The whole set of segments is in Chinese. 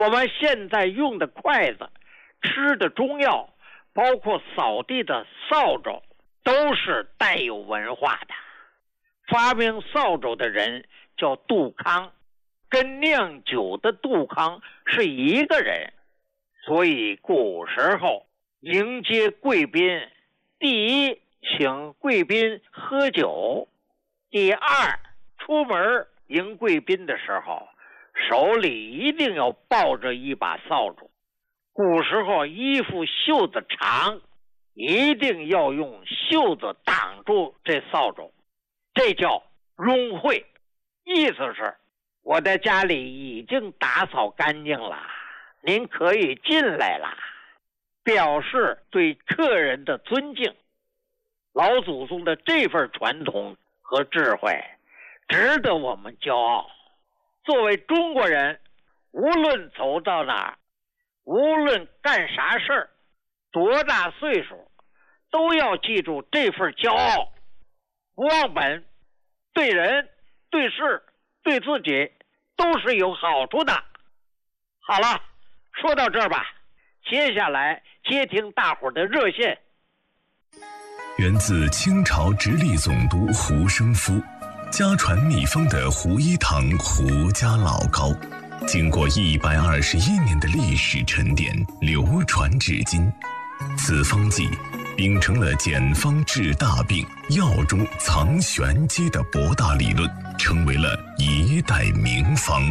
我们现在用的筷子、吃的中药，包括扫地的扫帚，都是带有文化的。发明扫帚的人叫杜康，跟酿酒的杜康是一个人。所以古时候迎接贵宾，第一，请贵宾喝酒；第二，出门迎贵宾的时候，手里一定要抱着一把扫帚。古时候衣服袖子长，一定要用袖子挡住这扫帚，这叫拥会，意思是我的家里已经打扫干净了，您可以进来了，表示对客人的尊敬。老祖宗的这份传统和智慧值得我们骄傲。作为中国人，无论走到哪儿，无论干啥事儿，多大岁数，都要记住这份骄傲，不忘本，对人、对事、对自己都是有好处的。好了，说到这儿吧，接下来接听大伙儿的热线。 源自清朝直隶总督胡生夫，家传秘方的胡一堂胡家老膏，经过121年的历史沉淀，流传至今。此方剂秉承了简方治大病、药中藏玄机的博大理论，成为了一代名方。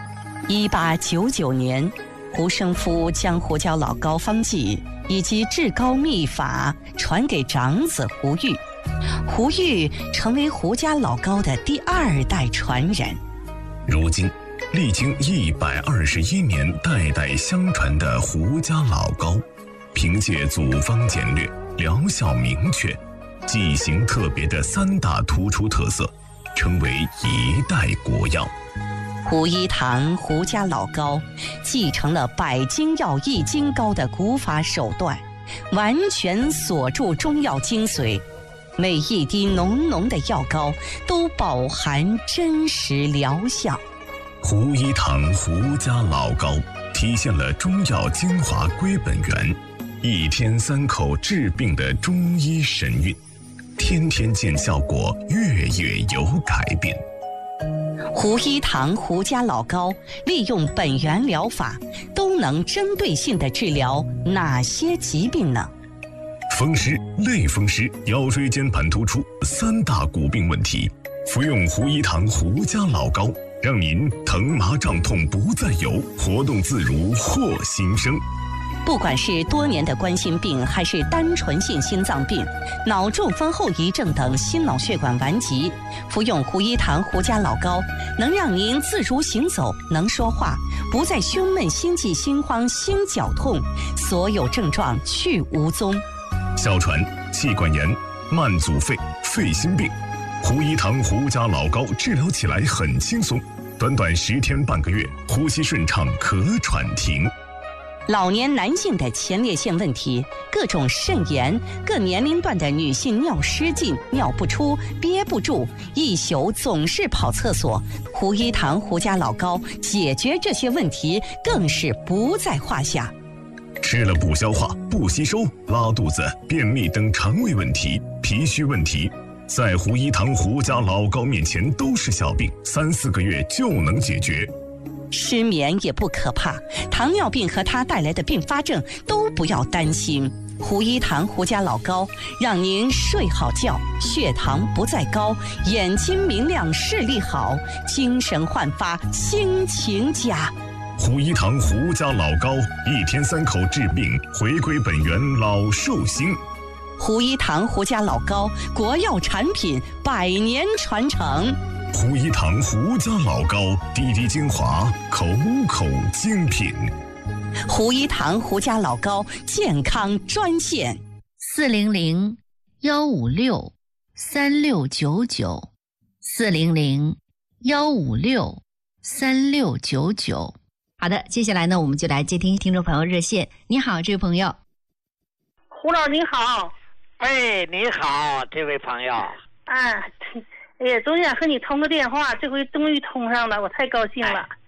1899年，胡生夫将胡椒老膏方剂以及治膏秘法传给长子胡玉，胡玉成为胡家老膏的第2代传人。 如今历经121年代代相传的胡家老膏，凭借组方简略、疗效明确、剂型特别的3大突出特色，成为一代国药。 胡一堂胡家老膏继承了百金药一金膏的古法手段，完全锁住中药精髓，每一滴浓浓的药膏都饱含真实疗效。 胡一堂胡家老膏体现了中药精华归本源，1天3口治病的中医神韵，天天见效果，月月有改变。 胡一堂胡家老膏利用本源疗法，都能针对性地治疗哪些疾病呢？ 风湿、类风湿、腰椎间盘突出3大骨病问题，服用胡一堂胡家老膏，让您疼麻胀痛不再有，活动自如获新生。 不管是多年的冠心病，还是单纯性心脏病、脑中风后遗症等心脑血管顽疾，服用胡一堂胡家老膏，能让您自如行走，能说话，不再胸闷、心悸、心慌、心绞痛，所有症状去无踪。 哮喘、气管炎、慢阻肺、肺心病，胡一堂胡家老膏治疗起来很轻松，短短10天半个月，呼吸顺畅，咳喘停。 老年男性的前列腺问题，各种肾炎，各年龄段的女性尿失禁、尿不出、憋不住，一宿总是跑厕所，胡一堂胡家老膏解决这些问题更是不在话下。 吃了不消化、不吸收、拉肚子、便秘等肠胃问题、脾虚问题，在胡一堂胡家老膏面前都是小病，3、4个月就能解决。 失眠也不可怕，糖尿病和它带来的并发症都不要担心。胡一堂胡家老膏让您睡好觉，血糖不再高，眼睛明亮，视力好，精神焕发，心情佳。 胡一堂胡家老膏，1天3口治病，回归本源，老寿星。 胡一堂胡家老膏，国药产品，100年传承。 胡一堂胡家老膏，滴滴精华，口口精品。 胡一堂胡家老膏健康专线 400-156-3699，400-156-3699。好的，接下来呢，我们就来接听听众朋友热线。你好，这位朋友。 胡老你好。 哎，你好，这位朋友。 哎呀，昨天和你通个电话，这回终于通上了，我太高兴了。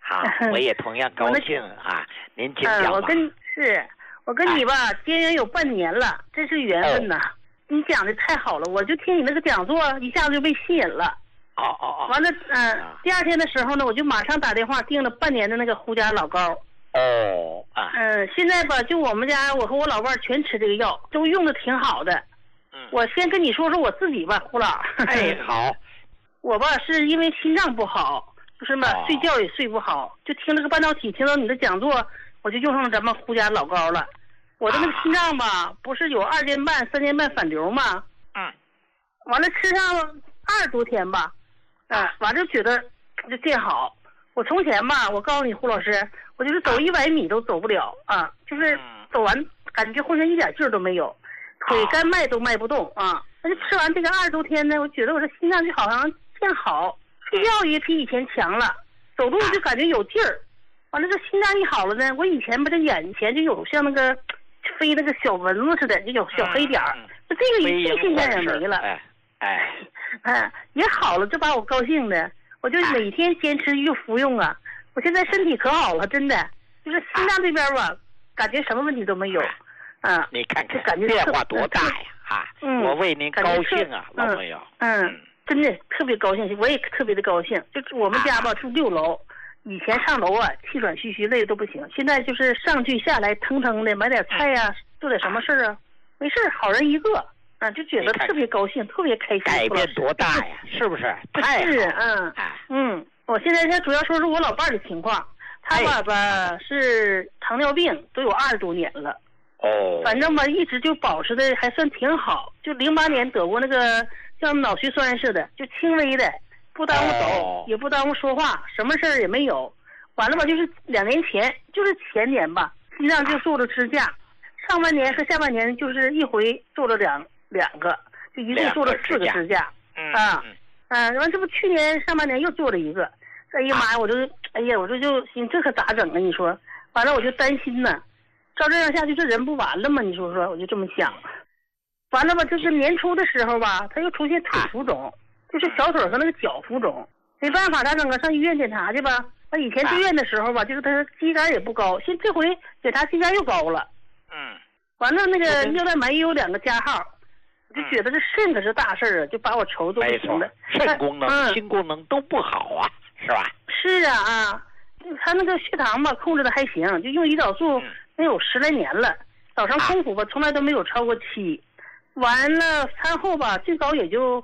好，我也同样高兴啊！您请讲吧。 我跟你吧，结缘有半年了，这是缘分呐。你讲的太好了，我就听你那个讲座，一下子就被吸引了。完了，第二天的时候呢，我就马上打电话订了半年的那个胡家老膏。现在吧，就我们家，我和我老伴儿全吃这个药，都用的挺好的。我先跟你说说我自己吧，胡老。 好。 我吧是因为心脏不好，就是嘛，睡觉也睡不好，就听这个半导体，听到你的讲座，我就用上了咱们胡家老膏了。我的那个心脏吧，不是有2年半、3年半反流吗？完了吃上20多天吧，完了觉得就见好。我从前吧，我告诉你胡老师，我就是走100米都走不了啊，就是走完感觉浑身一点劲儿都没有，腿干迈都迈不动啊。那就吃完这个20多天呢，我觉得我这心脏就好像见好，睡觉也比以前强了，走路就感觉有劲儿。完了这心脏一好了呢，我以前不是眼前就有像那个飞那个小蚊子似的，就有小黑点儿，这个现象也没了。也好了，这把我高兴的，我就每天坚持就服用啊。我现在身体可好了，真的，就是心脏这边吧，感觉什么问题都没有。 你看看，感觉变化多大呀！我为您高兴啊，老朋友。 真的特别高兴，我也特别的高兴。就是我们家吧住6楼，以前上楼啊气喘吁吁累的都不行，现在就是上去下来腾腾的，买点菜呀，做点什么事儿啊，没事，好人一个啊，就觉得特别高兴，特别开心。 改变多大呀？是不是？太好。 我现在主要说是我老伴儿的情况，他爸爸是糖尿病，都有20多年了。反正吧，一直就保持的还算挺好。就08年得过那个像脑血栓似的，就轻微的，不耽误走，也不耽误说话，什么事儿也没有。完了吧，就是2年前，就是前年吧，心脏就做了支架，上半年和下半年就是一回做了两个，就一共做了4个支架。完这不去年上半年又做了一个。哎呀妈呀，我这就心这可咋整啊？你说，完了我就担心呢。照这样下去，这人不完了吗？你说说，我就这么想。完了吧，就是年初的时候吧，他又出现腿浮肿，就是小腿和那个脚浮肿，没办法，咋整啊？上医院检查去吧。他以前住院的时候吧，就是他肌酐也不高，这回检查肌酐又高了。完了那个尿蛋白也有2个加号，我就觉得这肾可是大事啊，就把我愁都不行了。 肾功能、心功能都不好啊，是吧？ 是啊，他那个血糖吧控制的还行，就用胰岛素。没有10来年了，早上空腹吧，从来都没有超过7，完了餐后吧，最高也就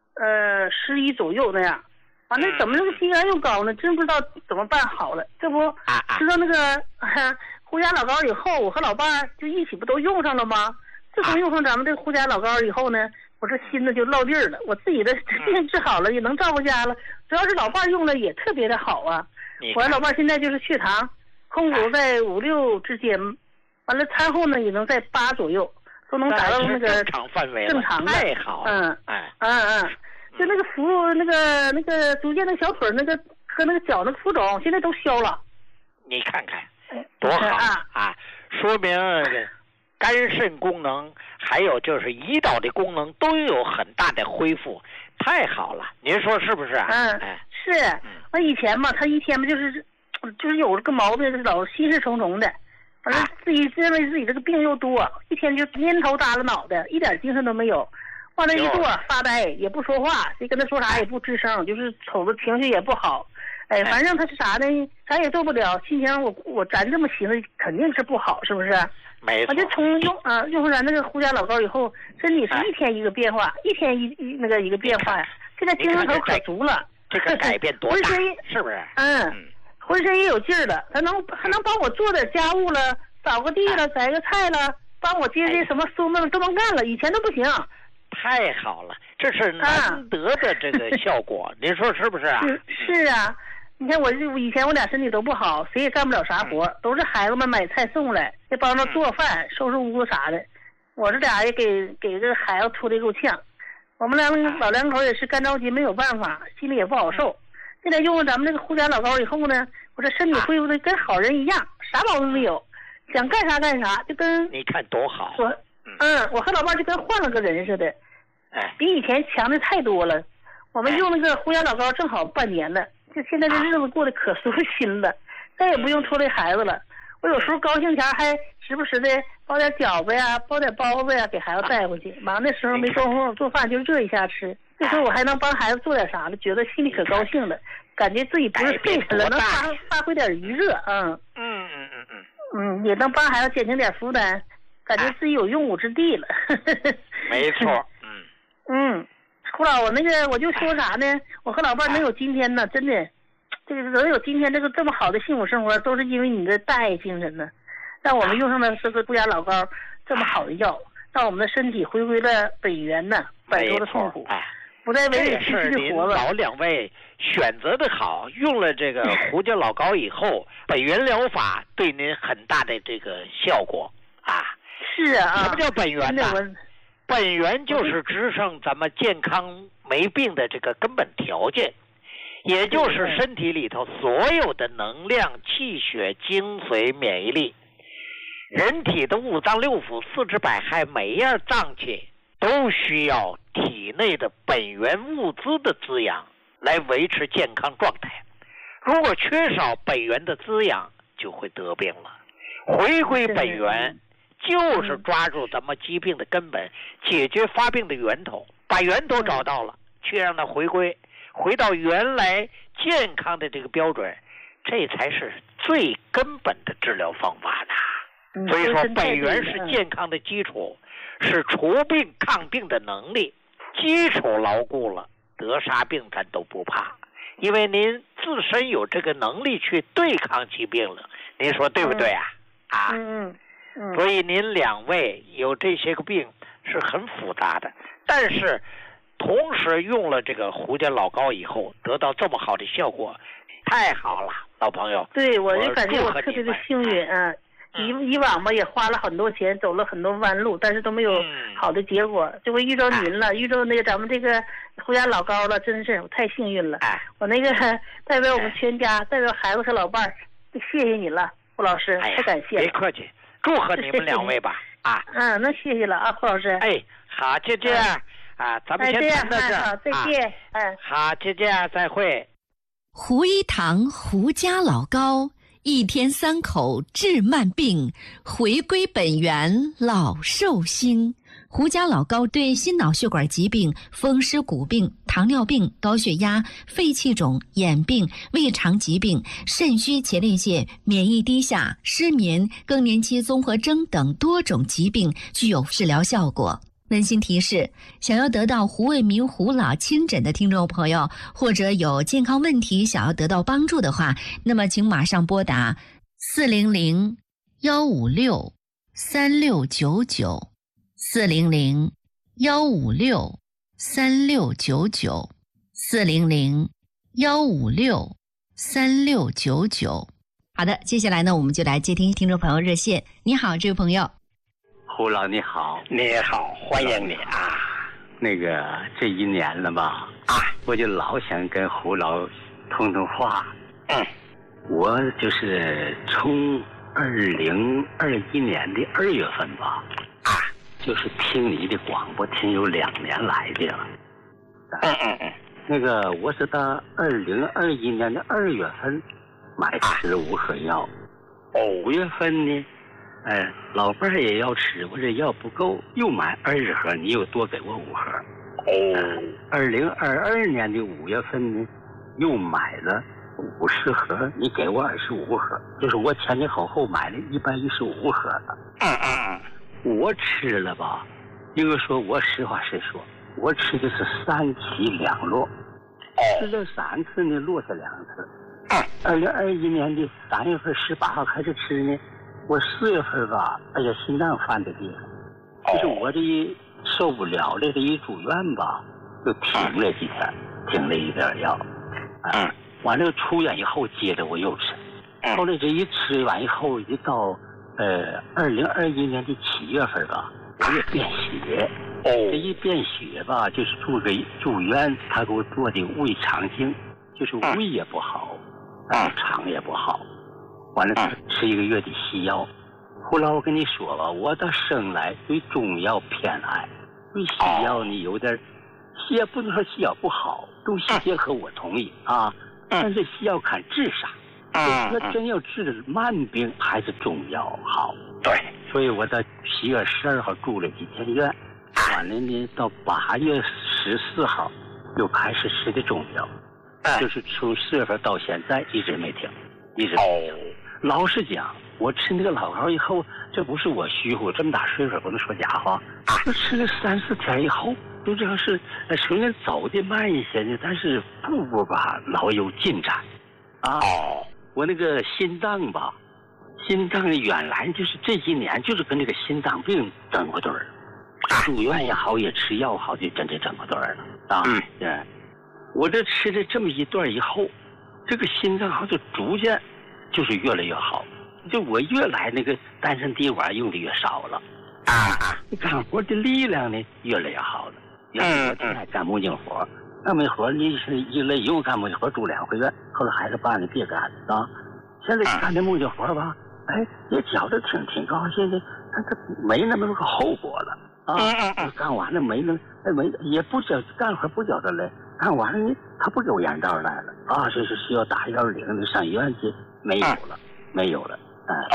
11左右那样。完了怎么那个肌酐又高呢？真不知道怎么办好了。这不知道那个胡家老膏以后，我和老伴儿就一起不都用上了吗？自从用上咱们这个胡家老膏以后呢，我这心子就落地儿了，我自己的病治好了，也能照顾家了。主要是老伴儿用了也特别的好啊。我老伴儿现在就是血糖。空腹在5、6之间，完了餐后呢也能在8左右，都能达到那个正常范围， 正常的。 太好了。 就那个逐渐那小腿那个和那个脚那个浮肿，现在都消了。 你看看，多好啊！说明肝肾功能还有就是胰岛的功能都有很大的恢复，太好了。您说是不是啊？ 是。我以前嘛，他一天嘛就是有这个毛病，老心事重重的，完了自己认为自己这个病又多，一天就蔫头耷拉脑袋，一点精神都没有。完了一坐发呆，也不说话，谁跟他说啥也不吱声，就是瞅着情绪也不好。反正他是啥呢？啥也做不了，心情咱这么寻思肯定是不好，是不是？ 没错。 我就从用上咱那个胡家老膏以后，身体是一天一个变化，一天一个变化呀。现在精神头可足了。 这个改变多大？是不是？ 浑身也有劲儿了，还能帮我做点家务了，扫个地了，摘个菜了，帮我接什么收那都能干了，以前都不行。 太好了，这是难得的这个效果，您说是不是啊？ 是啊，你看我以前我俩身体都不好，谁也干不了啥活，都是孩子们买菜送来，也帮着做饭、收拾屋子啥的。我这俩也给这个孩子拖得够呛。我们老两口也是干着急，没有办法，心里也不好受。现在用了咱们这个胡家老膏以后呢，我这身体恢复的跟好人一样，啥毛病没有，想干啥干啥，就跟你看多好。 我和老伴就跟换了个人似的，比以前强的太多了。我们用那个胡家老膏正好半年了， 就现在这日子过得可舒心了，再也不用拖累孩子了。我有时候高兴前还时不时的包点饺子呀，包点包子呀，给孩子带回去。忙的时候没工夫做饭，就热一下吃。这时候我还能帮孩子做点啥了，觉得心里可高兴了，感觉自己不是废人了，能发挥点余热。也能帮孩子减轻点负担，感觉自己有用武之地了。 没错。 胡老，我就说啥呢？我和老伴能有今天呢，真的。这个能有今天这么好的幸福生活，都是因为你的大爱精神呢，让我们用上了这个不雅老高这么好的药，让我们的身体回归了本源呢，摆脱了痛苦，不再委委屈屈的活了。 老两位选择的好，用了这个胡椒老膏以后，本源疗法对您很大的这个效果啊。 是啊。 什么叫本源呢？本源就是支撑咱们健康没病的这个根本条件。也就是身体里头所有的能量、气血、精髓、免疫力，人体的五脏六腑、四肢百骸，每一样脏器都需要体内的本源物资的滋养来维持健康状态。如果缺少本源的滋养，就会得病了。回归本源，就是抓住咱们疾病的根本，解决发病的源头，把源头找到了，去让它回到原来健康的这个标准，这才是最根本的治疗方法呢。所以说，本源是健康的基础，是除病抗病的能力。基础牢固了，得啥病咱都不怕，因为您自身有这个能力去对抗疾病了。您说对不对啊？所以您两位有这些个病是很复杂的，但是同时用了这个胡椒老膏以后，得到这么好的效果，太好了，老朋友。 对，我就感觉我特别的幸运啊！以往吧也花了很多钱，走了很多弯路，但是都没有好的结果。这回遇着您了，遇着咱们这个胡椒老膏了，真是我太幸运了。我代表我们全家，代表孩子和老伴儿，谢谢你了，胡老师，太感谢了。 别客气，祝贺你们两位吧。 那谢谢了啊，胡老师。 好，就这样。咱们先谈到这儿。 好，再见。 好，就这样，再会。 胡一堂胡家老膏，1天3口治慢病，回归本源老寿星。胡家老膏对心脑血管疾病、风湿骨病、糖尿病、高血压、肺气肿、眼病、胃肠疾病、肾虚前列腺、免疫低下、失眠、更年期综合征等多种疾病具有治疗效果。温馨提示：想要得到胡卫民胡老亲诊的听众朋友，或者有健康问题想要得到帮助的话，那么请马上拨打400-156-3699 400-156-3699 400-156-3699。好的，接下来呢，我们就来接听听众朋友热线。你好，这位朋友。 胡老你好。 你好，欢迎你啊。 这1年了吧，我就老想跟胡老通话。我就是从2021年的2月份吧，就是听你的广播听有2年来的了。我是到2021年的2月份买吃5盒药，5月份呢，老伴儿也要吃，我这药不够，又买20盒，你又多给我5盒。2022年的5月份呢，又买了50盒，你给我25盒，就是我前前后后买了115盒了。我吃了吧，应该说我实话实说，我吃的是3起2落，吃了3次呢，落下2次。2021年的3月份18号开始吃呢，我4月份吧，心脏犯的病，就是我这受不了了，这一住院吧，就停了几天，停了一点药。完了出院以后，接着我又吃。后来这一吃完以后，一到2021年的7月份吧，我也便血。这一便血吧，就是住院，他给我做的胃肠镜，就是胃也不好，肠也不好。完了吃1个月的西药。后来我跟你说吧，我到生来对中药偏爱，对西药你有点，也不能说西药不好，东西结合我同意啊。 但是要看治啥。那真要治的慢病还是中药好。 对， 所以我在7月12号住了几天院，完了呢，到8月14号又开始吃的中药，就是从4月份到现在一直没停，一直没停。老实讲，我吃那个老膏以后，这不是我虚乎，这么大岁数不能说假话。我吃了3、4天以后，就这样是虽然走的慢一些呢，但是步步吧老有进展。我那个心脏吧，心脏原来就是这几年就是跟那个心脏病整过对儿，住院也好，也吃药好，就真正整过对儿了对，我这吃了这么一段以后，这个心脏好像逐渐就是越来越好，就我越来那个丹参滴丸用的越少了干活的力量呢越来越好了。原来我挺爱干木匠活，干木匠活你是一累用干木匠活住2回院，后来孩子爸你别干啊。现在干这木匠活吧，也觉得挺高兴的，他没那么个后果了干完了没也不觉干活不觉得累，干完了呢他不给我烟道来了这是需要打110的上医院去，没有了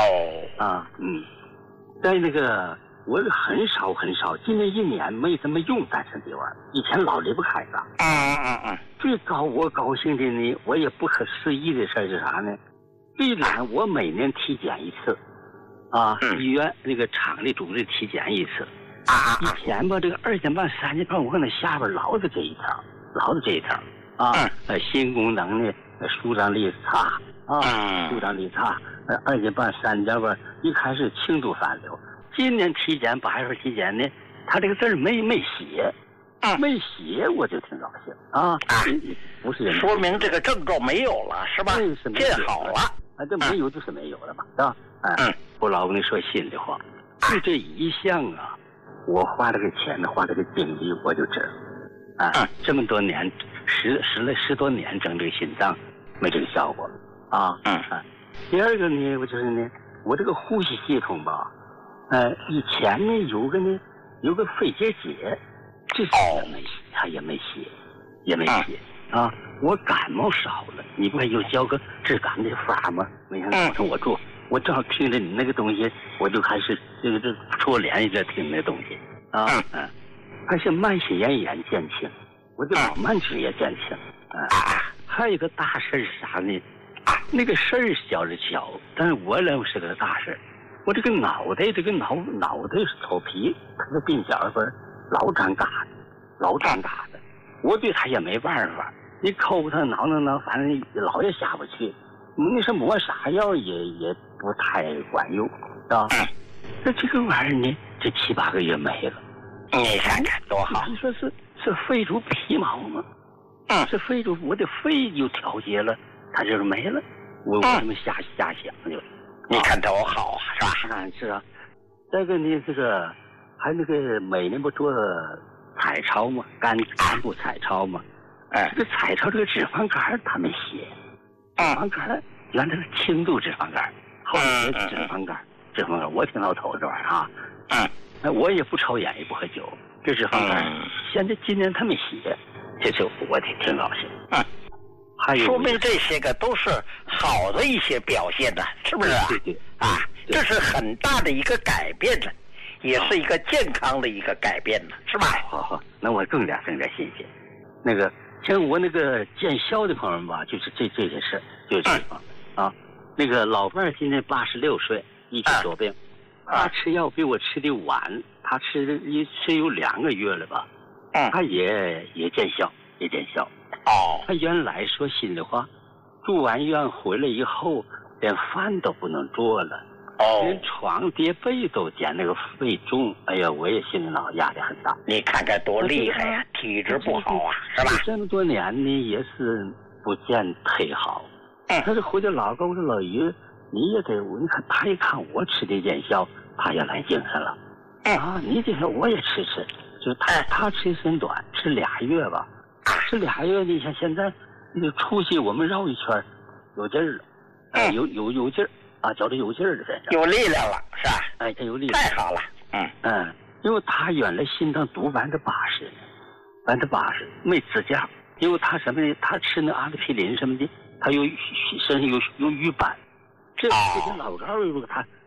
在那个我很少，今年1年没怎么用丹参滴丸，以前老离不开它。最我高兴的呢，我也不可思议的事是啥呢？这点我每年体检一次，医院那个厂里组织体检一次。以前吧，这个2点半、3点半，我可能下边老是这一条，心功能呢，舒张力差2点半、3点半，一开始轻度反流。今年体检8月份体检呢，他这个字没写，我就挺高兴不是说明这个症状没有了是吧？见好了这没有就是没有了嘛，是吧？我老跟你说心里话，就这一项我花这个钱花这个精力我就知道这么多年10多年整这个心脏没这个效果第二个呢，我就是呢，我这个呼吸系统吧。以前呢有个肺结节，这是他也没写我感冒少了，你不还有教个治感的法吗？没想到我正好听着你那个东西，我就开始这戳脸也在听那东西还是慢性咽炎减轻，我的老慢支也减轻还有一个大事是啥呢？那个事儿小是小，但是我认为是个大事。我这个脑袋是头皮，它的鬓角分老长疙瘩，我对他也没办法。你抠他挠，反正老也下不去。你说抹啥药也不太管用，是吧？那这个玩意儿呢，这7、8个月没了。 你看看多好！ 你说是肺出皮毛吗？是肺出我的肺又调节了，它就是没了。我这么瞎想就。 你看多好是吧？ 是啊。再一个呢，这个还那个每年不做彩超吗？肝部彩超吗？这个彩超这个脂肪肝他没写，脂肪肝原来是轻度脂肪肝，后来脂肪肝，我挺老头这玩意儿我也不抽烟也不喝酒，这脂肪肝现在今年他没写，这就我挺高兴还有说明这些个都是好的一些表现的，是不是对这是很大的一个改变了，也是一个健康的一个改变了，是吧？ 好，那我更加新鲜。那个像我那个见效的朋友们吧，就是这些事，就是这个那个老伴儿今年86岁，一体多病，他吃药比我吃的晚，他吃有2个月了吧，他也见效。他原来说心里话，住完院回来以后，连饭都不能做了，连床叠被都减那个肺重。哎呀，我也心里压力很大。 你看看多厉害呀，体质不好是吧？ 这么多年呢，也是不见忒好。但是回来老跟我说老于，你也得，你看他一看我吃的见效，他也来精神了。你这个我也吃，就他吃时间短，吃2月吧。吃2月，你像现在那个出去我们绕一圈，有劲儿了，有劲儿觉得有劲儿了， 有力量了，是吧？ 他有力量， 太好了。 因为他原来心脏毒80%没支架，因为他什么呢？他吃那阿司匹林什么的， 他有身上有瘀斑，这些老招他